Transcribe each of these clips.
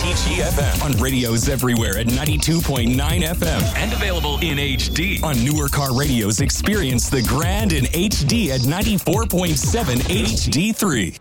WPGFM on radios everywhere at 92.9 FM and available in HD. On newer car radios, experience the Grand in HD at 94.7 HD3.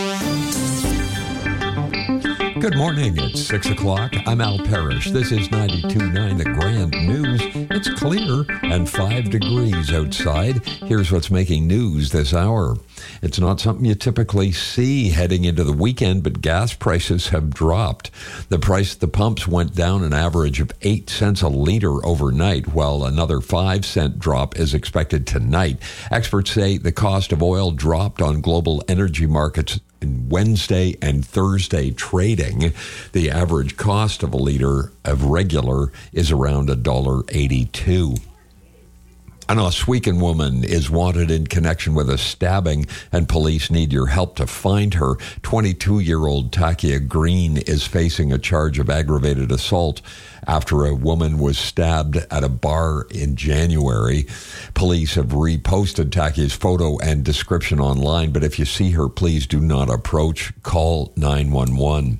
Good morning. It's 6 o'clock. I'm Al Parrish. This is 92.9 The Grand News. It's clear and 5 degrees outside. Here's what's making news this hour. It's not something you typically see heading into the weekend, but gas prices have dropped. The price at the pumps went down an average of 8 cents a liter overnight, while another 5-cent drop is expected tonight. Experts say the cost of oil dropped on global energy markets in Wednesday and Thursday trading. The average cost of a liter of regular is around $1.82. An Oswegan woman is wanted in connection with a stabbing, and police need your help to find her. 22-year-old Takia Green is facing a charge of aggravated assault after a woman was stabbed at a bar in January. Police have reposted Takia's photo and description online, but if you see her, please do not approach. Call 911.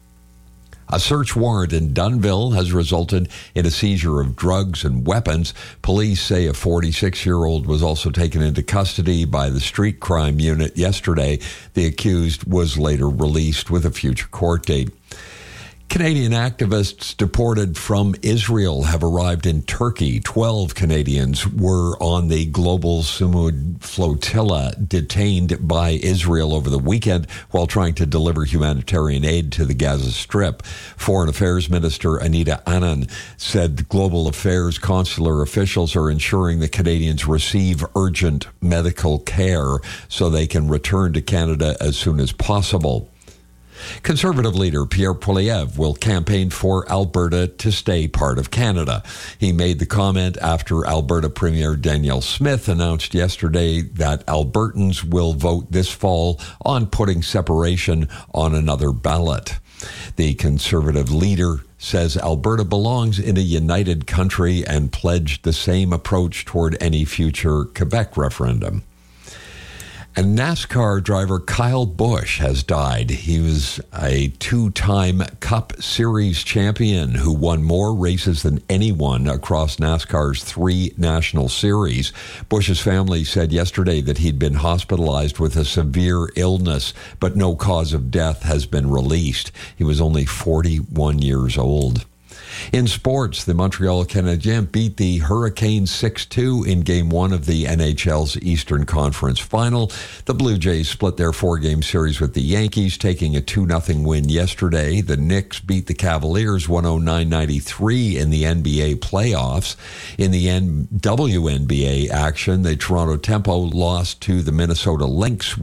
A search warrant in Dunnville has resulted in a seizure of drugs and weapons. Police say a 46-year-old was also taken into custody by the street crime unit yesterday. The accused was later released with a future court date. Canadian activists deported from Israel have arrived in Turkey. 12 Canadians were on the Global Sumud flotilla detained by Israel over the weekend while trying to deliver humanitarian aid to the Gaza Strip. Foreign Affairs Minister Anita Anand said Global Affairs consular officials are ensuring the Canadians receive urgent medical care so they can return to Canada as soon as possible. Conservative leader Pierre Poilievre will campaign for Alberta to stay part of Canada. He made the comment after Alberta Premier Danielle Smith announced yesterday that Albertans will vote this fall on putting separation on another ballot. The Conservative leader says Alberta belongs in a united country and pledged the same approach toward any future Quebec referendum. And NASCAR driver Kyle Busch has died. He was a two-time Cup Series champion who won more races than anyone across NASCAR's 3 national series. Busch's family said yesterday that he'd been hospitalized with a severe illness, but no cause of death has been released. He was only 41 years old. In sports, the Montreal Canadiens beat the Hurricanes 6-2 in Game 1 of the NHL's Eastern Conference Final. The Blue Jays split their 4-game series with the Yankees, taking a 2-0 win yesterday. The Knicks beat the Cavaliers 109-93 in the NBA playoffs. In the WNBA action, the Toronto Tempo lost to the Minnesota Lynx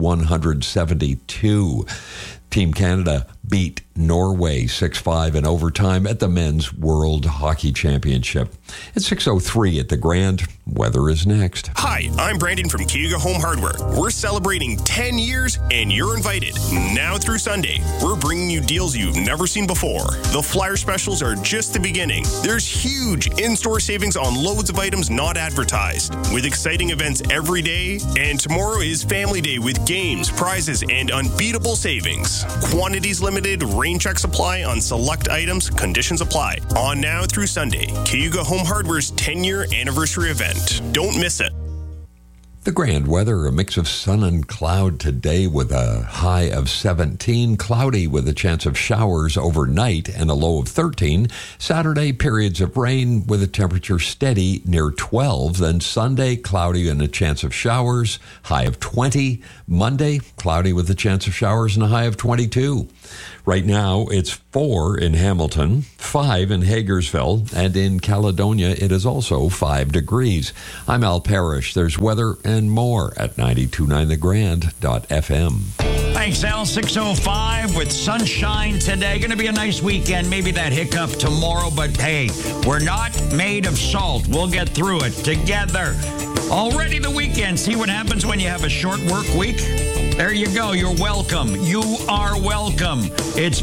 172. Team Canada beat Norway 6-5 in overtime at the Men's World Hockey Championship. It's 6:03 at the Grand. Weather is next. Hi, I'm Brandon from Cayuga Home Hardware. We're celebrating 10 years, and you're invited. Now through Sunday, we're bringing you deals you've never seen before. The flyer specials are just the beginning. There's huge in-store savings on loads of items not advertised, with exciting events every day. And tomorrow is Family Day with games, prizes, and unbeatable savings. Quantities limited, rain check supply on select items, conditions apply. On now through Sunday, Cayuga Home Hardware's 10-year anniversary event. Don't miss it. The Grand weather, a mix of sun and cloud today with a high of 17, cloudy with a chance of showers overnight and a low of 13. Saturday, periods of rain with a temperature steady near 12. Then Sunday, cloudy and a chance of showers, high of 20. Monday, cloudy with a chance of showers and a high of 22. Right now, it's 4 in Hamilton, 5 in Hagersville, and in Caledonia, it is also 5 degrees. I'm Al Parrish. There's weather and more at 929thegrand.fm. Thanks, Al. 6:05 with sunshine today. Going to be a nice weekend. Maybe that hiccup tomorrow, but hey, we're not made of salt. We'll get through it together. Already the weekend. See what happens when you have a short work week? There you go. You're welcome. You are welcome. It's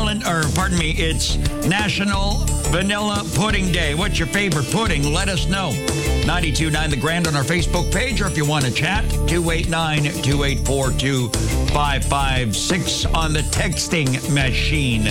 it's National Vanilla Pudding Day. What's your favorite pudding? Let us know. 92.9 The Grand on our Facebook page, or if you want to chat, 289-2842-556 on the texting machine.